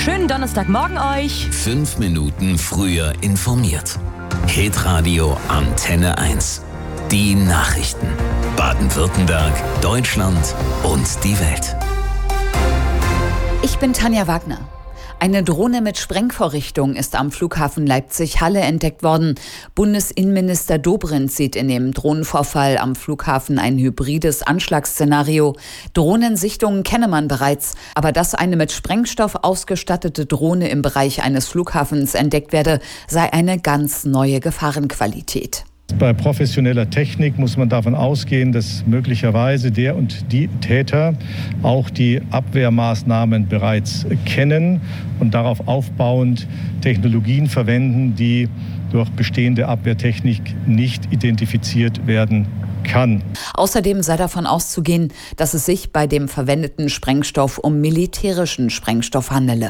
schönen Donnerstagmorgen euch. 5 Minuten früher informiert. Hitradio Antenne 1. Die Nachrichten. Baden-Württemberg, Deutschland und die Welt. Ich bin Tanja Wagner. Eine Drohne mit Sprengvorrichtung ist am Flughafen Leipzig-Halle entdeckt worden. Bundesinnenminister Dobrindt sieht in dem Drohnenvorfall am Flughafen ein hybrides Anschlagsszenario. Drohnensichtungen kenne man bereits, aber dass eine mit Sprengstoff ausgestattete Drohne im Bereich eines Flughafens entdeckt werde, sei eine ganz neue Gefahrenqualität. Bei professioneller Technik muss man davon ausgehen, dass möglicherweise der und die Täter auch die Abwehrmaßnahmen bereits kennen und darauf aufbauend Technologien verwenden, die durch bestehende Abwehrtechnik nicht identifiziert werden kann. Außerdem sei davon auszugehen, dass es sich bei dem verwendeten Sprengstoff um militärischen Sprengstoff handele.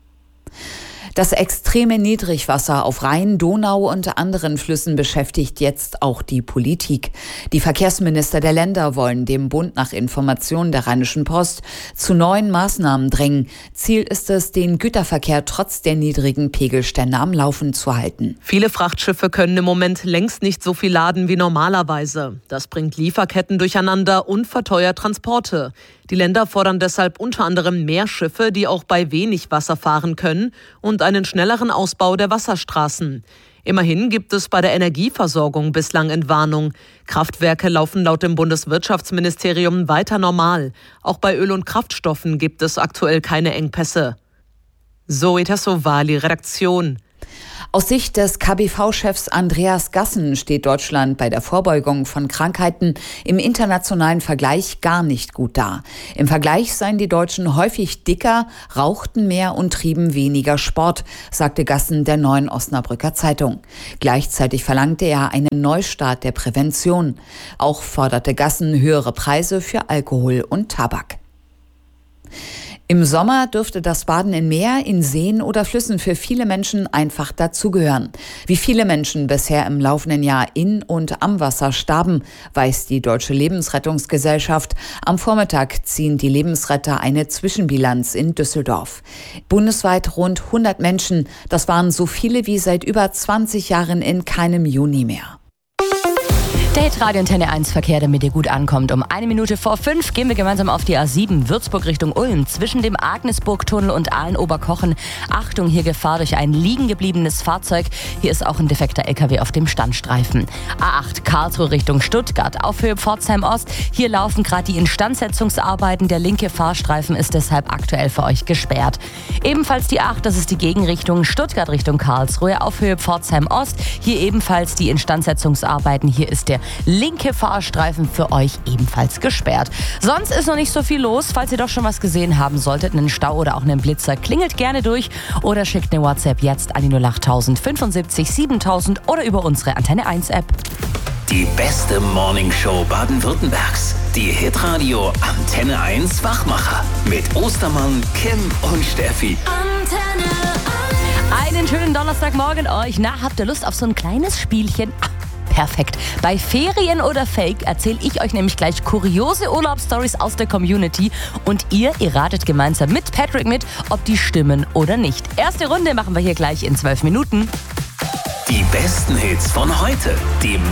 Das extreme Niedrigwasser auf Rhein, Donau und anderen Flüssen beschäftigt jetzt auch die Politik. Die Verkehrsminister der Länder wollen dem Bund nach Informationen der Rheinischen Post zu neuen Maßnahmen drängen. Ziel ist es, den Güterverkehr trotz der niedrigen Pegelstände am Laufen zu halten. Viele Frachtschiffe können im Moment längst nicht so viel laden wie normalerweise. Das bringt Lieferketten durcheinander und verteuert Transporte. Die Länder fordern deshalb unter anderem mehr Schiffe, die auch bei wenig Wasser fahren können, und einen schnelleren Ausbau der Wasserstraßen. Immerhin gibt es bei der Energieversorgung bislang Entwarnung. Kraftwerke laufen laut dem Bundeswirtschaftsministerium weiter normal. Auch bei Öl und Kraftstoffen gibt es aktuell keine Engpässe. Zoe Tassovali, Redaktion. Aus Sicht des KBV-Chefs Andreas Gassen steht Deutschland bei der Vorbeugung von Krankheiten im internationalen Vergleich gar nicht gut da. Im Vergleich seien die Deutschen häufig dicker, rauchten mehr und trieben weniger Sport, sagte Gassen der Neuen Osnabrücker Zeitung. Gleichzeitig verlangte er einen Neustart der Prävention. Auch forderte Gassen höhere Preise für Alkohol und Tabak. Im Sommer dürfte das Baden in Meer, in Seen oder Flüssen für viele Menschen einfach dazugehören. Wie viele Menschen bisher im laufenden Jahr in und am Wasser starben, weiß die Deutsche Lebensrettungsgesellschaft. Am Vormittag ziehen die Lebensretter eine Zwischenbilanz in Düsseldorf. Bundesweit rund 100 Menschen, das waren so viele wie seit über 20 Jahren in keinem Juni mehr. Der Hitradio Antenne 1 Verkehr, damit ihr gut ankommt. Um 1:05 gehen wir gemeinsam auf die A7 Würzburg Richtung Ulm. Zwischen dem Agnesburg-Tunnel und Aalen-Oberkochen. Achtung, hier Gefahr durch ein liegen gebliebenes Fahrzeug. Hier ist auch ein defekter LKW auf dem Standstreifen. A8 Karlsruhe Richtung Stuttgart. Auf Höhe Pforzheim Ost. Hier laufen gerade die Instandsetzungsarbeiten. Der linke Fahrstreifen ist deshalb aktuell für euch gesperrt. Ebenfalls die 8, das ist die Gegenrichtung Stuttgart Richtung Karlsruhe. Auf Höhe Pforzheim Ost. Hier ebenfalls die Instandsetzungsarbeiten. Hier ist der linke Fahrstreifen für euch ebenfalls gesperrt. Sonst ist noch nicht so viel los. Falls ihr doch schon was gesehen haben solltet, einen Stau oder auch einen Blitzer, klingelt gerne durch oder schickt eine WhatsApp jetzt an die 08000 75 7000 oder über unsere Antenne 1 App. Die beste Morningshow Baden-Württembergs. Die Hitradio Antenne 1 Wachmacher. Mit Ostermann, Kim und Steffi. Antenne 1. Einen schönen Donnerstagmorgen euch. Na, habt ihr Lust auf so ein kleines Spielchen? Perfekt. Bei Ferien oder Fake erzähle ich euch nämlich gleich kuriose Urlaubsstories aus der Community und ihr ratet gemeinsam mit Patrick mit, ob die stimmen oder nicht. Erste Runde machen wir hier gleich in 12 Minuten. Die besten Hits von heute. Die